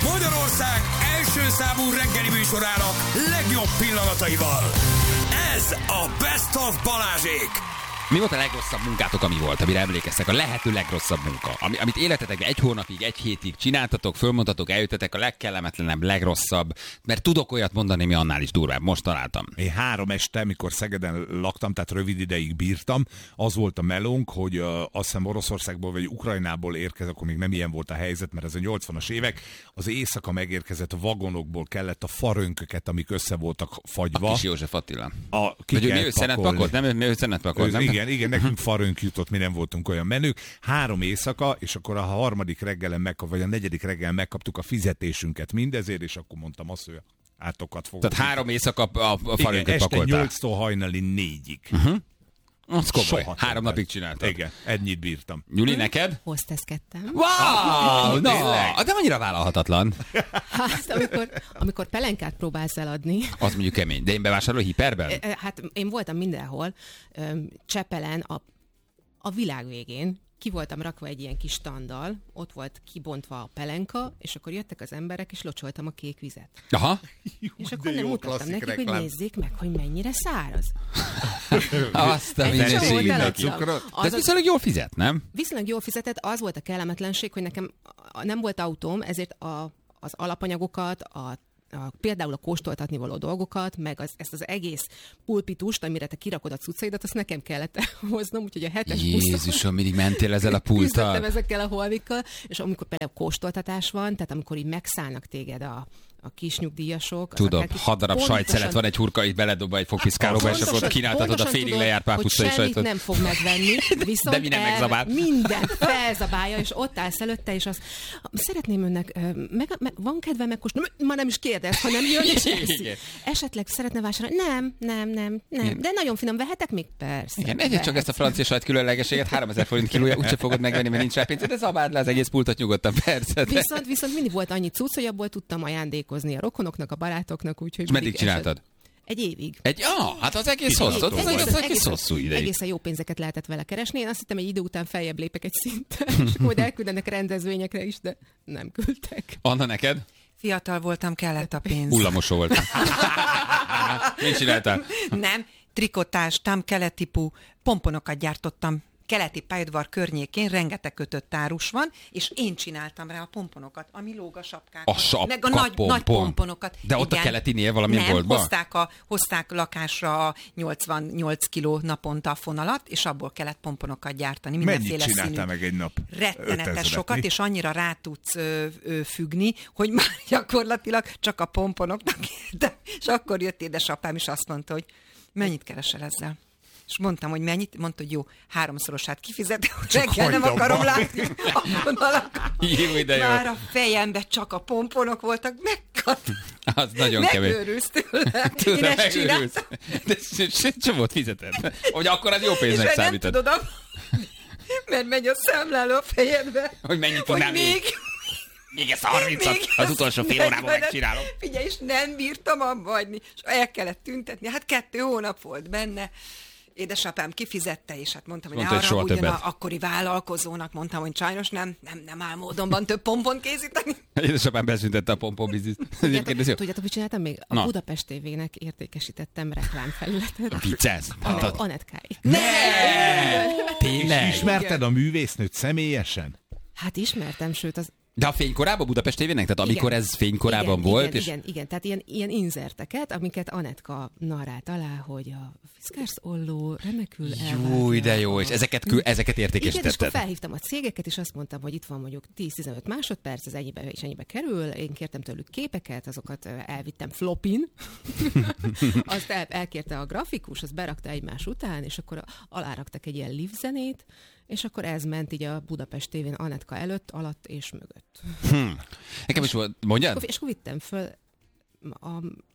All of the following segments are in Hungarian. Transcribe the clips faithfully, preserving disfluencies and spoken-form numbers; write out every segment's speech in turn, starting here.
Magyarország első számú reggeli műsorának legjobb pillanataival. Ez a Best of Balázsék. Mi volt a legrosszabb munkátok, ami volt, amire emlékeztek? A lehető legrosszabb munka. Ami, amit életetekben egy hónapig, egy hétig csináltatok, fölmondtatok, eljöttetek, a legkellemetlenebb, legrosszabb. Mert tudok olyat mondani, mi annál is durvább. Most találtam. Én három este, mikor Szegeden laktam, tehát rövid ideig bírtam, az volt a melónk, hogy uh, azt hiszem Oroszországból vagy Ukrajnából érkezett, akkor még nem ilyen volt a helyzet, mert ez a nyolcvanas évek, az éjszaka megérkezett vagonokból kellett a farönköket, amik össze voltak fagyva. A kis József Attila. A, vagy ő mi ő szenetpakolt? Nem, ő szenetpakolt, nem? Igen, igen, nekünk farönk jutott, mi nem voltunk olyan menők. Három éjszaka, és akkor a harmadik reggelen megkap, vagy a negyedik reggelen megkaptuk a fizetésünket mindezért, és akkor mondtam azt, hogy átokat fogok. Tehát három éjszaka a, a farönköt este pakoltál. nyolctól hajnali négyig. Uh-huh. Az komoly. Soha Három többet. napig csináltad. Igen, ennyit bírtam. Gyuri, neked? Hozteszkedtem. Wow! No, de annyira vállalhatatlan. Hát, amikor, amikor pelenkát próbálsz eladni. Az mondjuk kemény. De én bevásároló hiperben? Hát én voltam mindenhol. Csepelen, a, a világ végén. Ki voltam rakva egy ilyen kis standal, ott volt kibontva a pelenka, és akkor jöttek az emberek, és locsoltam a kék vizet. Aha. És akkor nem mutattam nekik, reklám. Hogy nézzék meg, hogy mennyire száraz. Azt a minőségét. De ez viszonylag jól fizet, nem? Viszonylag jól fizetett, az volt a kellemetlenség, hogy nekem nem volt autóm, ezért a, az alapanyagokat, a A, például a kóstoltatni való dolgokat, meg az, ezt az egész pulpitust, amire te kirakod a cuccaidat, azt nekem kellett hoznom, úgyhogy a hetes buszon... Jézusom, mindig mentél ezzel a pulttal? ezekkel a holmikkal, és amikor például kóstoltatás van, tehát amikor így megszállnak téged a a kis nyugdíjasok. Tudom, hat darab sajtszelet van egy hurka, itt beledobva egy fogpiszkálóba, és akkor kínáltatod a félig lejárt pápusztai sajtot. Hogy nem fog megvenni, viszont de minden megzabál. Minden felzabálja, és ott állsz előtte, és az, szeretném önnek, meg, meg, van kedve megkóstolni, már nem is kérdez, hanem jön és eszi. Esetleg szeretne vásárolni? Nem, nem, nem, nem. Igen. De nagyon finom, vehetek még? Persze. Igen, egyet csak ezt a francia sajt különlegességet, háromezer forint kilója, úgyse fogod megvenni, mert nincs rá pénz, de zabáld le az egész pultot nyugodtan, persze. De... Viszont, viszont mindig volt annyi cucc, hogy abból tudtam ajándékozni a rokonoknak, a barátoknak, úgyhogy... És meddig csináltad? Esett. Egy évig. Egy, ah, hát az egész hosszú, az egész, egész hosszú ideig. Egészen jó pénzeket lehetett vele keresni. Én azt hittem, egy idő után feljebb lépek egy szinten, és majd elküldenek rendezvényekre is, de nem küldtek. Anna, neked? Fiatal voltam, kellett a pénz. Hullamosó voltam. Mit csináltál? Nem, trikotástam, kelettípú pomponokat gyártottam. Keleti pályaudvar környékén rengeteg kötött árus van, és én csináltam rá a pomponokat, ami lóg a sapkákat. A sapka meg a nagy, pompon. nagy pomponokat. De ott igen. A keletinél valamilyen Nem, boltban? hozták, a, hozták lakásra a nyolcvannyolc kiló naponta a fonalat, és abból kellett pomponokat gyártani. Mennyit csináltál meg egy nap? Rettenetes sokat, mi? És annyira rá tudsz ö, ö, függni, hogy már gyakorlatilag csak a pomponoknak értem. És akkor jött édesapám, és azt mondta, hogy mennyit keresel ezzel? És mondtam, hogy mennyit, mondta, hogy jó, háromszorosát kifizetem, reggel nem akarom látni a vonalakat. Jó, de jó. Már a fejemben csak a pomponok voltak, megkat. Az nagyon kemény. Megőrülsz tőle. Én ezt csináltam. De csomót fizetett. Hogy akkor az jó pénznek számítod. És nem tudod, mert megy a számláló a fejedbe. Hogy mennyit tudnál még? még? Még ezt a harmincat az utolsó fél órában megcsinálom. Figyelj, és nem bírtam abba hagyni, és el kellett tüntetni. Hát kettő hónap volt benne. Édesapám kifizette, és hát mondtam, hogy mondta, ne arra ugyan a akkori vállalkozónak, mondtam, hogy sajnos nem, nem, nem áll módonban több pompont készíteni. Édesapám beszüntette a pompon bizniszt. Tudjátok, hogy csináltam még? A Na. Budapest té vének értékesítettem reklámfelületet. Viccelsz? Anetkáig. Ne! Tényleg? Ismerted a művésznőt személyesen? Hát ismertem, sőt az... De a fénykorában Budapest té vének? Tehát amikor igen. Ez fénykorában igen, volt? Igen, és... igen, igen, tehát ilyen, ilyen inzerteket, amiket Anetka narrált alá, hogy a Fiskars Olló remekül elvárja. Jó, de jó, és ezeket, kül, ezeket értékesítetted. Igen, és akkor felhívtam a cégeket, és azt mondtam, hogy itt van mondjuk tíz-tizenöt másodperc, ez ennyibe és ennyibe kerül, én kértem tőlük képeket, azokat elvittem flopin, azt el, elkérte a grafikus, azt berakta egymás után, és akkor aláraktak egy ilyen live zenét, és akkor ez ment így a Budapest té vén Anetka előtt, alatt és mögött. Hmm. Nekem is volt, mondjad? És akkor vittem föl a...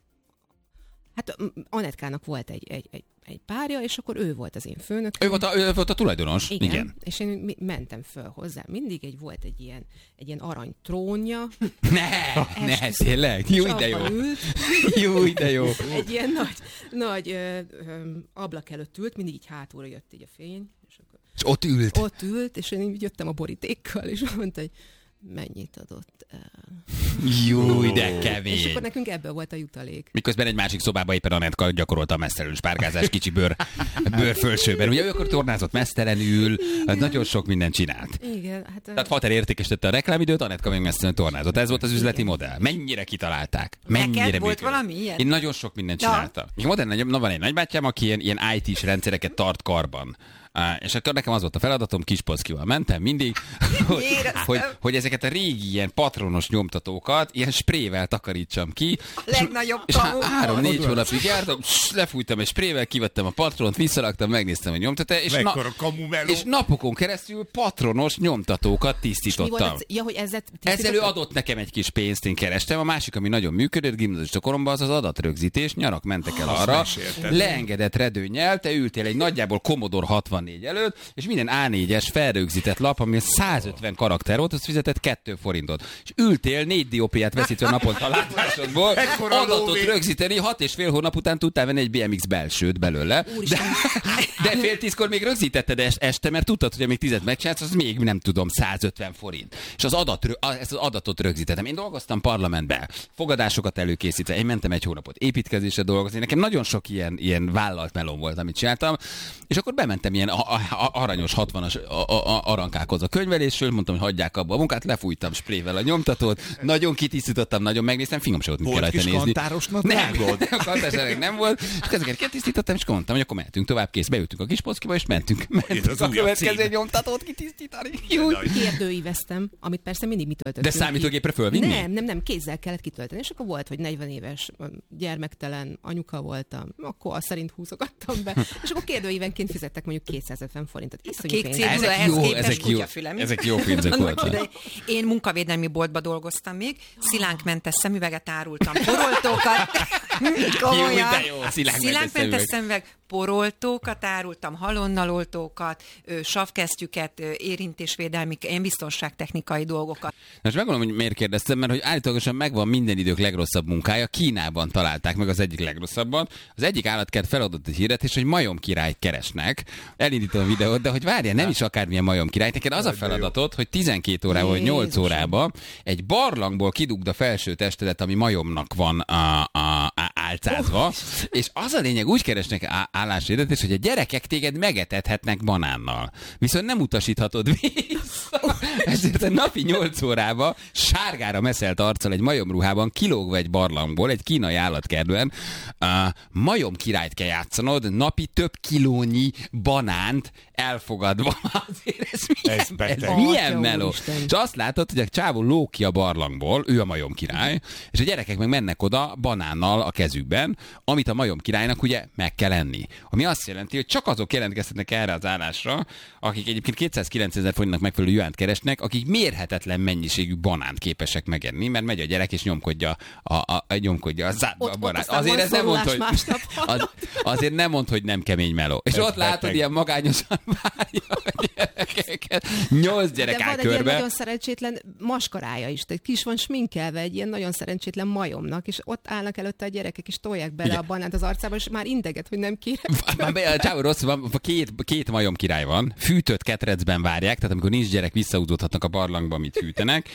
Hát Anetkának volt egy, egy, egy, egy párja, és akkor ő volt az én főnök. Ő volt a, ő volt a tulajdonos? Igen. Igen. És én mentem föl hozzá. Mindig egy volt egy ilyen, egy ilyen arany trónja. Ne, ne, tényleg? Jó, de jó. Jó, de jó. Egy ilyen nagy, nagy ö, ö, ablak előtt ült, mindig így hátulra jött így a fény. És, akkor és ott ült? Ott ült, és én így jöttem a borítékkal, és mondta, hogy mennyit adott el. Júj, de És kemény. akkor nekünk ebből volt a jutalék. Miközben egy másik szobában éppen Anett gyakorolta a mesztelenül spárgázás kicsi bőr, bőr fölsőben. Ugye ő akkor tornázott mesztelenül, nagyon sok mindent csinált. Igen, hát... Tehát Fater értékesítette a reklámidőt, Anettka még mesztelenül tornázott. Ez volt az üzleti modell. Mennyire kitalálták? Mennyire Neked volt működött? valami ilyen? Én nagyon sok mindent Ja. csináltam. Ja. Modern, na, van egy nagybátyám, aki ilyen, ilyen í té-s rendszereket tart karban. Uh, és akkor nekem az volt a feladatom, Kispolszkival mentem mindig, hogy, hogy, hogy ezeket a régi ilyen patronos nyomtatókat ilyen sprével takarítsam ki. A legnagyobb és kamu. három-négy hónapig jártam, lefújtam egy sprével, kivettem a patront, visszalaktam, megnéztem, hogy nyomtató, és, na, Mekkora kamu meló. és napokon keresztül patronos nyomtatókat És mi tisztítottam. volt az, ja, hogy ezzel Ezzel ő adott nekem egy kis pénzt, én kerestem. A másik, ami nagyon működött gimnazista koromban, az az adatrögzítés. Nyarak mentek el Azt arra, mesélted. leengedett redőnnyel, te ültél egy nagyjából Commodore hatvannégy előtt, és minden á négyes felrögzített lap, ami százötven karakter volt, azt fizetett két forintot. És ültél négy dioptriát veszítve naponta látásodból, Ekkora adatot lóvé. rögzíteni, hat és fél hónap után tudtál venni egy bé em iksz belsőt belőle. De, Úristen. de fél tízkor még rögzítetted est- este, mert tudtad, hogy amíg tizet megcsinálsz, az még nem tudom, százötven forint. És az adat, ezt az adatot rögzítettem. Én dolgoztam parlamentben, fogadásokat előkészítve, én mentem egy hónapot építkezésre dolgozni. Nekem nagyon sok ilyen, ilyen vállalt melón volt, amit csináltam, és akkor bementem ilyen a, a, a, aranyos hatvanas a, a, a, arankákhoz a könyvelésről, mondtam, hogy hagyják abba a munkát, lefújtam sprével a nyomtatót, nagyon kitisztítottam, nagyon megnéztem, fingom se volt, mit kell Volt rajta kis nézni. kantárosnak Nem, vágod? nem, kantárosnak nem volt. És ezeket kitisztítottam, és akkor mondtam, hogy akkor mehetünk tovább, kész. Beültünk a Kispolszkiba, és mentünk, mentünk az a újabb következő cím. nyomtatót kitisztítani. Kérdőíveztem, amit persze mindig mi töltöttünk De számítógépre fölvinni? Nem, nem, nem, kézzel kellett kitölteni. És akkor volt, hogy negyven éves gyermektelen anyuka voltam, akkor azt szerint húzogattam be, és akkor kérdőívenként fizettek mondjuk kétszázötven forintot. Iszonyú Kék pénz. cédula Ezek ehhez jó, képest ezek jó, kutyafülem. ezek jó pénzek Annak voltak. idején. Én munkavédelmi boltba dolgoztam még, szilánkmentes szemüveget árultam, poroltókat. Komolyan. Jó, de jó, szilánkmentes Szilánkmentes szemüveg. szemüveg, poroltókat árultam, halonnaloltókat, ö, savkesztyüket, ö, érintésvédelmi, ilyen biztonságtechnikai dolgokat. Most megmondom, hogy miért kérdeztem, mert hogy állítólagosan megvan minden idők legrosszabb munkája. Kínában találták meg az egyik legrosszabban. Az egyik állatkert feladott egy hirdetés, hogy majom királyt keresnek. Elindítom a videót, de hogy várjál, nem is akármilyen majom király. Neked az a feladatod, hogy tizenkét órában vagy nyolc Jézusom. órában egy barlangból kidugd a felső testedet, ami majomnak van a, a, a, álcázva, és az a lényeg, úgy keresnek á- álláshirdetés, hogy a gyerekek téged megetethetnek banánnal. Viszont nem utasíthatod vissza. Ezért a napi nyolc órába sárgára meszelt arccal egy majomruhában kilógva egy barlangból, egy kínai állatkertben, uh, majom királyt kell játszanod, napi több kilónyi banánt elfogadva. Azért ez milyen, Ez beteg. ez milyen Atya meló. úristen. És azt látod, hogy a csávó lóg ki a barlangból, ő a majom király, és a gyerekek meg mennek oda banánnal a kezükben, amit a majom királynak ugye meg kell enni. Ami azt jelenti, hogy csak azok jelentkezhetnek erre az állásra, akik egyébként kétszázkilencezer forintnak megfelelő juánt keresnek, akik mérhetetlen mennyiségű banánt képesek megenni, mert megy a gyerek és nyomkodja a, a, a, nyomkodja a, zá, Ott- a ott banánt. aztán Azért van ez nem mond, szorulás hogy, másnap. az, azért nem mond, hogy nem kemény meló. És Ez ott látod, beteg. ilyen magányosan várja a gyerekeket. Nyolc gyerek De áll van egy ilyen körbe. nagyon szerencsétlen maskarája is, tehát ki is van sminkelve egy ilyen nagyon szerencsétlen majomnak, és ott állnak előtte a gyerekek, és tolják bele Ugye? a banánt az arcába, és már integet, hogy nem kérek. Már be- a csávó rossz van, két, két majom király van, fűtött ketrecben várják, tehát amikor nincs gyerek, visszahúzódhatnak a barlangba, amit fűtenek,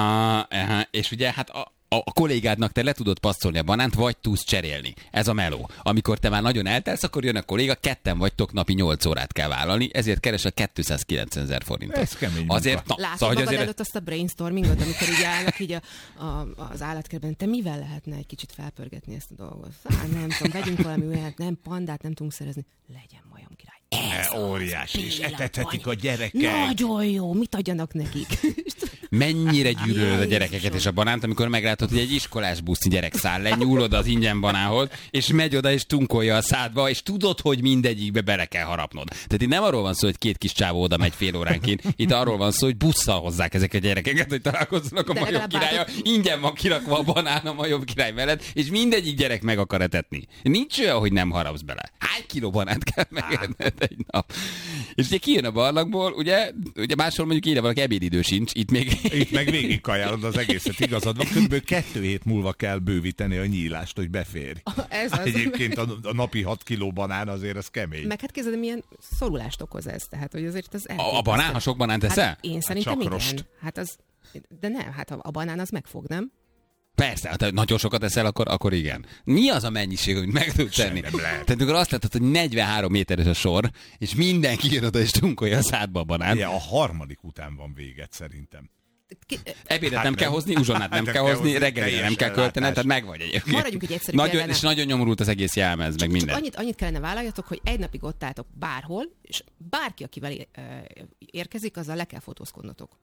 uh, és ugye hát a, a, a kollégádnak te le tudod passzolni a banánt, vagy tudsz cserélni. Ez a meló. Amikor te már nagyon eltelsz, akkor jön a kolléga, ketten vagytok, napi nyolc órát kell vállalni, ezért keresel kétszázkilencvenezer forintot. Ez kemény munka. Azért, na, Látod szóval, hogy magad azért... előtt azt a brainstormingot, amikor így állnak így a, a, az állatkertben, te mivel lehetne egy kicsit felpörgetni ezt a dolgot? Á, nem tudom, vegyünk valami olyat, nem, pandát nem tudunk szerezni. Legyen majom király. Ez E, óriási, és tényleg etethetik vagy. a gyerekek. Nagyon jó, mit adjanak nekik? Mennyire gyűlölöd a gyerekeket és a banánt, amikor meglátod, hogy egy iskolás busznyi gyerek száll le, nyúlod az ingyen banához, és megy oda és tunkolja a szádba, és tudod, hogy mindegyikbe bele kell harapnod. Tehát itt nem arról van szó, hogy két kis csávó oda megy fél óránként, itt arról van szó, hogy busszal hozzák ezek a gyerekeket, hogy találkozzanak a De majom legalább királya, látod- ingyen van kirakva a banán a majom király mellett, és mindegyik gyerek meg akar etetni. Nincs olyan, hogy nem harapsz bele. Hány kiló banánt kell megenned egy nap? És ugye kijön a barlangból, ugye, ugye máshol mondjuk ide valaki ebédidő sincs, itt még Itt meg végig kajálod az egészet, igazad van. Körülbelül kettő hét múlva kell bővíteni a nyílást, hogy beférj. Ez az. Egyébként a, a napi hat kiló banán azért az kemény. Meg hát képzeld, milyen szorulást okoz ez. Tehát, hogy azért az A, a banán, ha sok banánt eszel? Hát én szerintem csak igen. rost. Hát az De nem, hát a banán az megfog, nem? Persze, hát ha nagyon sokat eszel, akkor, akkor igen. Mi az a mennyiség, amit meg tudsz tenni? Tehát amikor azt látod, hogy negyvenhárom méteres a sor, és mindenki jön oda és tunkolja a szádba a banán. Igen, a harmadik után van véget szerintem. Ebédet Hát nem nem. kell hozni, uzsonnát nem Hát kell nem kell hozni, hozni, reggelire nem teljesen kell költened, látás. tehát megvagy egyébként. Maradjunk egy egyszerű nagyon, példánál. És nagyon nyomorult az egész jelmez, meg Csak minden. annyit, annyit kellene vállaljatok, hogy egy napig ott álltok bárhol, és bárki, akivel é- ö, érkezik, azzal le kell fotózkodnotok.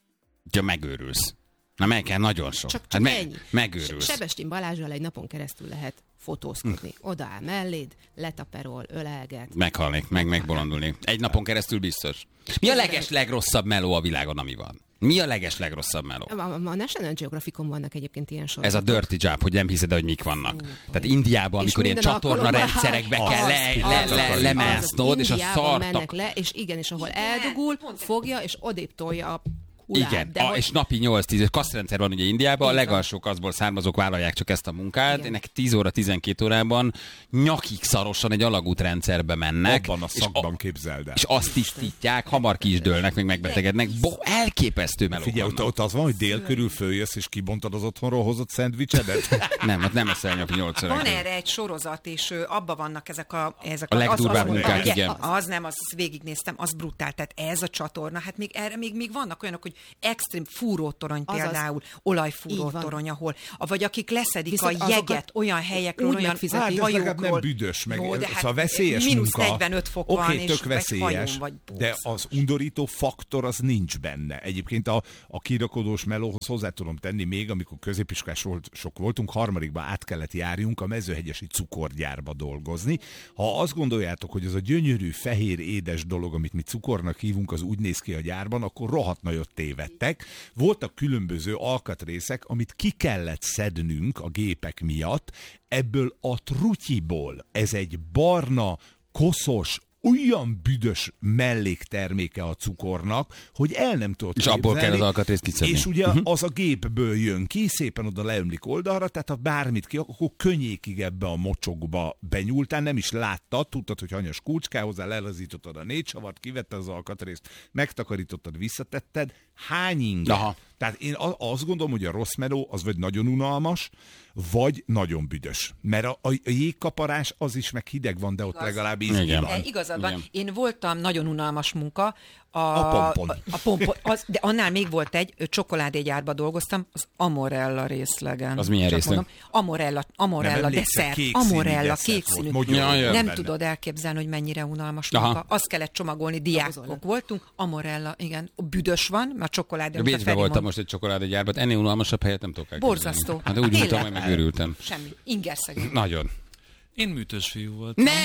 Ja, megőrülsz. Na meg kell nagyon sok. Csak, csak hát me- ennyi. megőrülsz. Sebestyen Balázsral egy napon keresztül lehet fotózkodni. Odaáll melléd, letaperol, ölelget. Meghalnék, meg megbolondulnék. Egy napon keresztül biztos. Mi a leges legrosszabb meló a világon, ami van? Mi a leges legrosszabb meló? A, a, a National Geographicon vannak egyébként ilyen Ez sorozatok. a dirty job, hogy nem hiszed, hogy mik vannak. Tehát Indiában, amikor ilyen minden csatorna alkalommal- rendszerekbe kell le, Az, le, az, le, az, lemásznod, és a Indiában szartak. mennek le, és igen, és ahol eldugul, fogja, és odébb tolja a hulát. Igen, De a, hogy- és napi nyolc-tíz kaszrendszer van ugye Indiában, a Így van. legalsó kaszból származók vállalják csak ezt a munkát, Igen. ennek tíz óra, tizenkét órában nyakig szarosan egy alagútrendszerbe mennek, Abban a és, szakban a, képzeld el. és azt tisztítják, hamar ki is dőlnek, meg megbetegednek. Bo, elképesztő melók Figyelj, ott, vannak. ott az van, hogy dél körül följössz, és kibontad az otthonról hozott szendvicsedet? Nem, ott nem eszel napi nyolc Van órát. erre egy sorozat, és ö, abba vannak ezek a... Ezek A legdurvább az, az, munkák, ugye, igen. Az nem, az végignéztem, az brutál. Tehát ez a csatorna, hát még erre még, még vannak olyanok, hogy extrém fúrótorony Azaz. például, Így olajfúrótorony, ahol, vagy akik leszedik Viszont a jeget azokat olyan helyekről, úgy olyan megfizetik. Hát ez legalább nem hajókról. büdös, meg Jó, de hát szóval veszélyes mínusz munka. negyvenöt fok Oké, van, és tök egy veszélyes, hajón vagy. de az undorító faktor az nincs benne. Egyébként a, a kirakodós melóhoz hozzá tudom tenni még, amikor középiskolás volt, sok voltunk, harmadikban át kellett járjunk a mezőhegyesi cukorgyárba dolgozni. Ha azt gondoljátok, hogy az a gyönyörű, fehér, édes dolog, amit mi cukornak hívunk, az úgy néz ki a gyárban, akkor rohadt nagyot tévedtek. Voltak különböző alkatrészek, amit ki kellett szednünk a gépek miatt, ebből a trutyiból. Ez egy barna, koszos, olyan büdös mellékterméke a cukornak, hogy el nem tudod És abból képzelni. kell az alkatrészt kiszedni. És ugye az a gépből jön ki, szépen oda leömlik oldalra, tehát ha bármit ki, akkor könnyékig ebbe a mocsokba benyúltál, nem is láttad, tudtad, hogy hanyas kulcs kell hozzá, lelazítottad a négy savart, kivetted az alkatrészt, megtakarítottad, visszatetted. Hány inge? Aha. Tehát én azt gondolom, hogy a rossz meló az vagy nagyon unalmas, vagy nagyon büdös. Mert a, a, a jégkaparás az is meg hideg van, de ott Igaz. legalább ízé Igen. van. E, igazad van. Igen. Én voltam nagyon unalmas munka. A, A pompon. A, a pompon az, de annál még volt egy, ö, csokoládégyárba dolgoztam, az Amorella részlegen. Az milyen Csak részleg? mondom, Amorella, Nem Amorella emlékszem, desszert. kék színű Amorella, desszert kék volt, színű. mogyoró Ja, ja. Nem benne. tudod elképzelni, hogy mennyire unalmas Aha. munka. Azt kellett csomagolni, diákok voltunk. Amorella, igen. Büdös van, mert a csokoládé. amit a Bécsben Feri voltam mond. most egy csokoládégyárban, ennél unalmasabb helyet nem tudok elképzelni. Borzasztó. Hát de úgy Tényleg. voltam, hogy megőrültem. Semmi. Ingerszegény. Nagyon. Én műtős fiú voltam. Ne!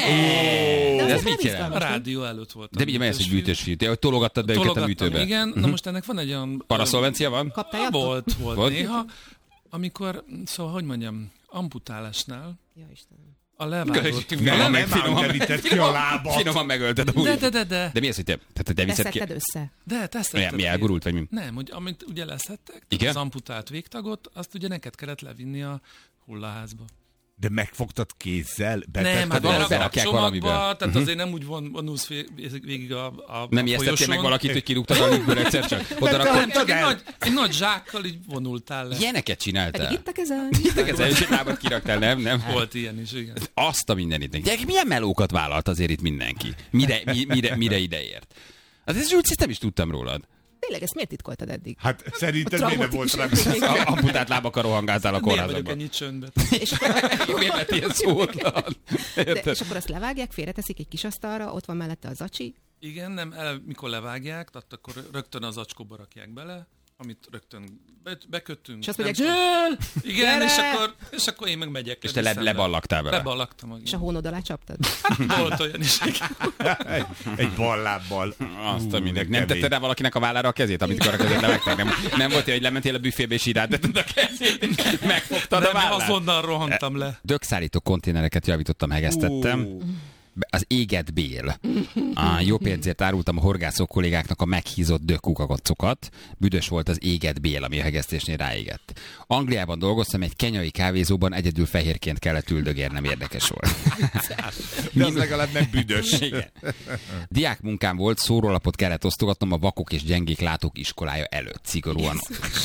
De De az ez nem mit jelent? A izgalmas, nem? rádió előtt voltam. De mi ez, hogy gyűjtős fiú? Te hogy tologattad be őket a Tologattam, műtőbe? igen. Na most ennek van egy olyan... Paraszolvencia van? Kaptál Ah, jatot? Volt, volt, Volt? néha. Amikor, szóval, hogy mondjam, amputálásnál Ja, Istenem. a levágott... Finoman Nem, meg- nem finoman ámterített ki a lábat. Finoman megölted a De, hújt. de, de, de. De mi az, hogy te, tehát te viszed ki? Leszedted össze? De, te ezt Mi, tetted mi ki. elgurult, vagy mi? Nem, hogy amit ugye leszettek, tehát Igen? az amputált végtagot, azt ugye neked kellett levinni a hullaházba. De megfogtad kézzel? Nem, hát Betetted valami az- berakják berakják csomagba, valamibe. tehát azért nem úgy von, vonulsz vég- végig a, a Nem a ijesztettél meg folyosón. valakit, hogy kirúgtad a ligből egyszer csak? Oda Nem, rakod? csak egy nagy, egy nagy zsákkal így vonultál le. Ilyeneket Pedig csináltál? itt a kezem. Ittek ezzel, és egy lábat kiraktál, nem? Nem? Volt ilyen is, igen. Azt a mindenit. Gyerekek, milyen melókat vállalt azért itt mindenki? Mire, mi, mire, mire ideért? Hát ez Zsülci, nem is tudtam rólad. Tényleg, ezt miért titkoltad eddig? Hát szerinted miért nem volt rá? A amputált lábakkal rohangáltál a Miért vagyok kórházakban. ennyit csöndben? És akkor, Miért lett ilyen szótlan? de, Érted? és akkor azt levágják, félreteszik egy kis asztalra, ott van mellette a zacsi, Igen, nem, el, mikor levágják, tehát akkor rögtön az acskóba rakják bele, amit rögtön be, bekötünk. és azt nem mondják, tudom. Zsül! Igen, gyere! és akkor, és akkor én meg megyek. És te le, leballagtál vele. Leballagtam. És a hónod alá csaptad? Volt olyan is. Egy, egy ballábbal. Azt a Ú, mindenki. de Nem kemény. tetted rá valakinek a vállára a kezét, amit a kezét levettek? Nem, nem volt ilyen, hogy lementél a büfébe, és így rátetted a kezét, és megfogtad De a vállát? azonnal rohantam le. Dögszállító konténereket javítottam, hegesztettem. Ú, az éget bél. A jó pénzért árultam a horgászok kollégáknak a meghízott dökkukakacokat. Büdös volt az éget bél, ami a hegesztésnél ráégett. Angliában dolgoztam, egy kenyai kávézóban egyedül fehérként kellett üldögérnem, érdekes volt. De az legalább nem büdös. Igen. Diák munkám volt, szórólapot kellett osztogatnom a vakok és gyengék látók iskolája előtt. Szigorúan.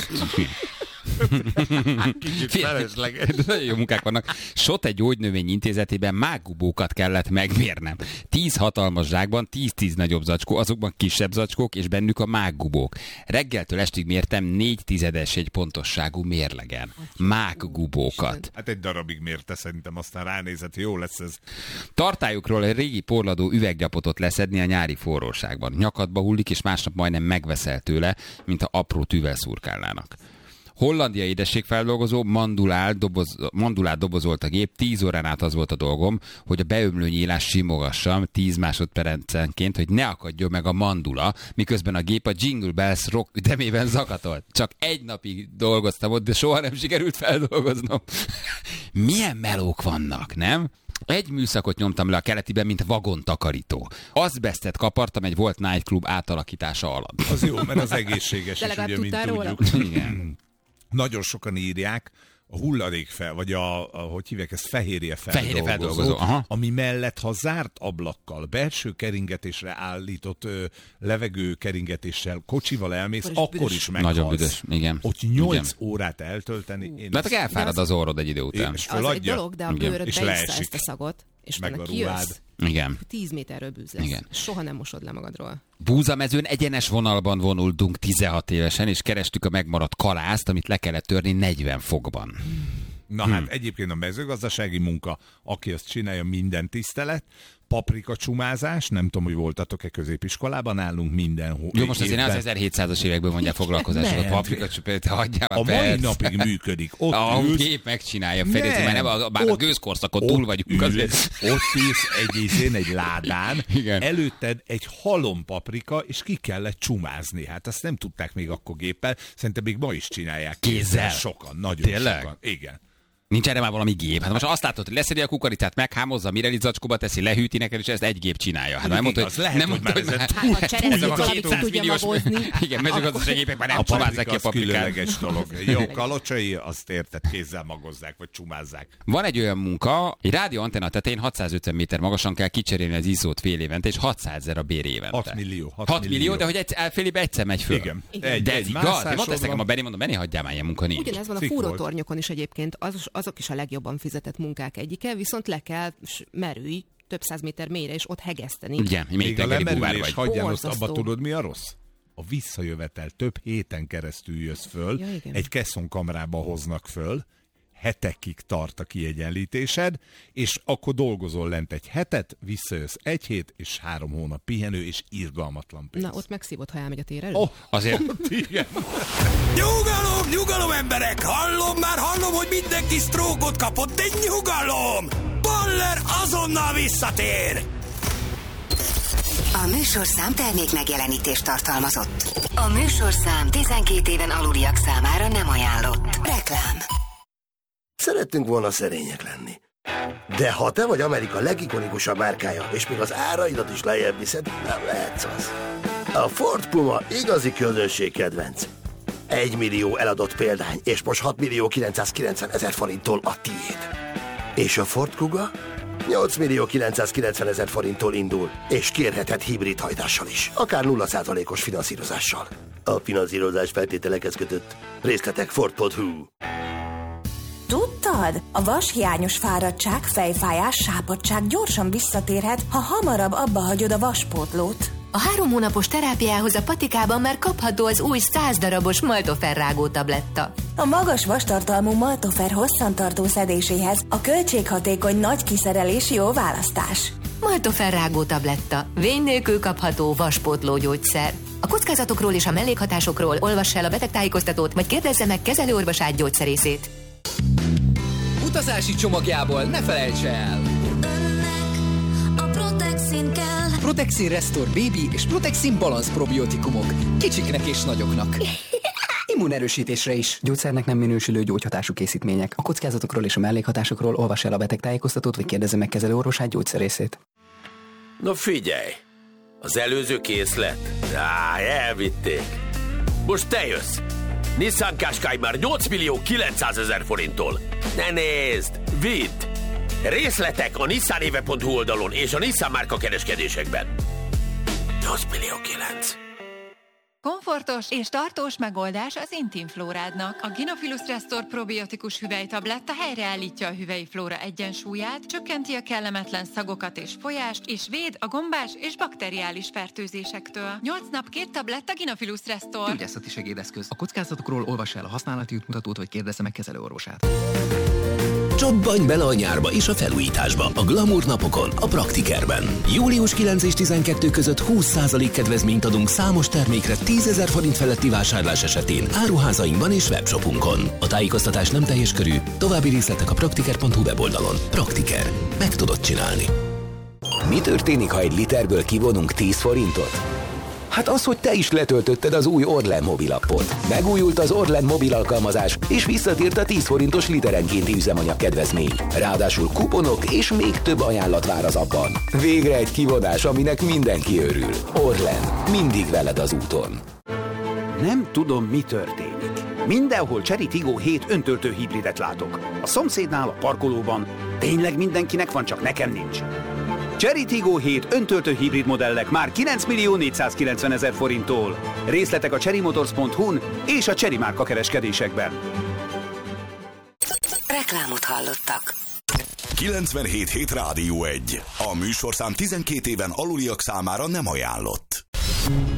Kicsit felesleges. Nagyon jó munkák vannak. Sote gyógynövény intézetében mággubókat kellett megmérnem. Tíz hatalmas zsákban, tíz-tíz nagyobb zacskó, azokban kisebb zacskók, és bennük a mággubók. Reggeltől estig mértem négy tizedes egy pontosságú mérlegen. Mággubókat. Hát egy darabig mérte, szerintem aztán ránézett, jó lesz ez. Tartályukról egy régi porladó üveggyapotot leszedni a nyári forróságban. Nyakadba hullik, és másnap majdnem megveszel tőle, mint ha apró tűvel szurkálnának. Hollandia édességfeldolgozó, mandulál, doboz, mandulát dobozolt a gép, tíz órán át az volt a dolgom, hogy a beömlő nyílás simogassam tíz másodpercenként, hogy ne akadjon meg a mandula, miközben a gép a Jingle Bells rock ütemében zakatolt. Csak egy napig dolgoztam ott, de soha nem sikerült feldolgoznom. Milyen melók vannak, nem? Egy műszakot nyomtam le a keletiben, mint vagontakarító. Azbesztet kapartam egy volt nightclub átalakítása alatt. Az jó, mert az egészséges De is, legalább ugye, mint tudtál tudjuk. Igen. Nagyon sokan írják a hulladék fel, vagy a, a hogy hívják ezt, fehérje feldolgozó, Fehérje feldolgozó, aha. ami mellett, ha zárt ablakkal, belső keringetésre állított ö, levegő keringetéssel, kocsival elmész, Akkor is akkor büdös. is meghalsz. Nagyon büdös, igen. Ott nyolc Igen. órát eltölteni. Én Mert ezt- elfárad az orrod egy idő után. És Az egy föladja, dolog, de a Igen. bőröd És beissza leesik. ezt a szagot, és Meg utána a ruhád. kijössz, Igen. tíz méterről bűzlesz. Igen. Soha nem mosod le magadról. Búzamezőn egyenes vonalban vonultunk tizenhat évesen, és kerestük a megmaradt kalászt, amit le kellett törni negyven fokban. Na Hmm. hát egyébként a mezőgazdasági munka, aki azt csinálja, minden tisztelet, paprika csumázás, nem tudom, hogy voltatok-e középiskolában, nálunk minden hó- Jó, most azért ne az évben. ezerhétszázas évekből mondják foglalkozásokat. Nem. Paprika csupét, hagyjál A mai perc. napig működik. Ott A ülsz, gép megcsinálja, Ferici, mert nem, a- bár a ott- gőzkorszakon ott túl vagyunk ülsz, azért. Ott ülsz egy izén, egy ládán, Igen. előtted egy halom paprika, és ki kellett csumázni. Hát azt nem tudták még akkor géppel, szerintem még ma is csinálják. Kézzel? Sokan, nagyon Tényleg? sokan. Igen. Nincs erre már valami gép. Hát most azt látod, hogy leszedi a kukoricát, meghámozza, mire zacskóba teszi, lehűti neked, és ezt egy gép csinálja. Hát nem mondta, igaz, hogy lehet, nem hogy mondta, már hogy ezen már- Hát, ha cseresznyi ezek a valamit ki kétszáz tudja milliós- magozni, Igen, mezőgazdasági gépek már nem A csumázzák paprika ki a az paprikát. különleges dolog. Jó, kalocsai, azt érted, kézzel magozzák, vagy csumázzák. Van egy olyan munka, egy rádió antenna tetején hatszázötven méter magasan kell kicserélni az iszót fél évente, és hatszázezer a bér évente. hat millió. hat millió, de hogy egy, fél évben egyszer megy föl. Igen. Igen. De ez egy igaz? Én mászásod mondta ezt nekem a van. Beni, mondom, Beni, hagyjál már ilyen munka nincs. Ugyanez van a Cikk volt. fúrótornyokon is egyébként, az, azok is a legjobban fizetett munkák egyike, viszont le kell s- merülj több száz méter mélyre, és ott hegeszteni. Igen, még Még a tengeri búvár lemerülés, vagy. hagyjál azt, Borzasztó. abba tudod, mi a rossz? A visszajövetel több héten keresztül jössz föl, Ja, igen. egy kesszonkamrába hoznak föl, hetekig tart a kiegyenlítésed, és akkor dolgozol lent egy hetet, visszajössz egy hét, és három hónap pihenő, és irgalmatlan pénz. Na, ott megszívod, ha elmegy a tér elő. Oh, Azért igen. Nyugalom, nyugalom, emberek! Hallom, már hallom, hogy mindenki sztrókot kapott, de nyugalom! Baller azonnal visszatér! A műsorszám termék megjelenítést tartalmazott. A műsorszám tizenkét éven aluliak számára nem ajánlott. Reklám. Szerettünk volna szerények lenni. De ha te vagy Amerika legikonikusabb márkája, és még az áraidat is lejjebb viszed, nem lehetsz az. A Ford Puma igazi közönség kedvenc. Egy millió eladott példány, és most hat millió kilencszázkilencven ezer forinttól a tiéd. És a Ford Kuga? nyolc millió kilencszázkilencven ezer forinttól indul, és kérheted hibrid hajtással is, akár nulla százalékos finanszírozással. A finanszírozás feltételekhez kötött. Részletek ford pont hu. Tudtad? A vashiányos fáradtság, fejfájás, sápadtság gyorsan visszatérhet, ha hamarabb abba hagyod a vaspótlót. A három hónapos terápiához a patikában már kapható az új száz darabos Maltofer rágó tabletta. A magas vastartalmú Maltofer hosszantartó szedéséhez a költséghatékony nagy kiszerelés jó választás. Maltofer rágó tabletta. Vény nélkül kapható vaspótló gyógyszer. A kockázatokról és a mellékhatásokról olvass el a betegtájékoztatót, vagy kérdezze meg kezelőorvosát, gyógyszerészét. Utazási csomagjából ne felejts el! A Protexin kell. Protexin Restore Baby és Protexin Balance probiotikumok. Kicsiknek és nagyoknak. Immunerősítésre is. Gyógyszernek nem minősülő gyógyhatású készítmények. A kockázatokról és a mellékhatásokról olvass el a betegtájékoztatót, vagy kérdezze meg kezelőorvosát, gyógyszerészét. No figyelj, az előző készlet? Á, elvitték. Most te jössz. Nissan Qashqai már nyolc millió kilencszázezer forinttól. Ne nézd, vidd! Részletek a nissanéve pont hu oldalon és a Nissan márka kereskedésekben. nyolc millió kilenc. Komfortos és tartós megoldás az Intim Flórádnak. A Gynophilus Restore probiotikus hüvelytabletta helyreállítja a hüvelyi flóra egyensúlyát, csökkenti a kellemetlen szagokat és folyást, és véd a gombás és bakteriális fertőzésektől. nyolc nap két tabletta Gynophilus Restore. Gyógyászati segédeszköz. A kockázatokról olvassa el a használati útmutatót, vagy kérdezze meg kezelőorvosát. Csobbanj bele a nyárba és a felújításba a Glamour napokon, a Praktikerben. július kilencedike és tizenkettő között húsz százalék kedvezményt adunk számos termékre tízezer forint feletti vásárlás esetén áruházainkban és webshopunkon. A tájékoztatás nem teljes körű, további részletek a praktiker pont hu weboldalon. Praktiker. Meg tudod csinálni. Mi történik, ha egy literből kivonunk tíz forintot? Hát az, hogy te is letöltötted az új Orlen mobilappot. Megújult az Orlen mobil alkalmazás, és visszatért a tíz forintos literenkénti üzemanyag kedvezmény. Ráadásul kuponok és még több ajánlat vár az appban. Végre egy kivonás, aminek mindenki örül. Orlen. Mindig veled az úton. Nem tudom, mi történik. Mindenhol Chery Tiggo hét öntöltő hibridet látok. A szomszédnál, a parkolóban. Tényleg mindenkinek van, csak nekem nincs. Chery Tiggo hét öntöltő hibrid modellek már kilenc millió négyszázkilencvenezer forinttól. Részletek a cherry motors pont hu-n és a Chery márka kereskedésekben. Reklámot hallottak. kilencvenhét hét Rádió egy. A műsorszám tizenkét éven aluliak számára nem ajánlott.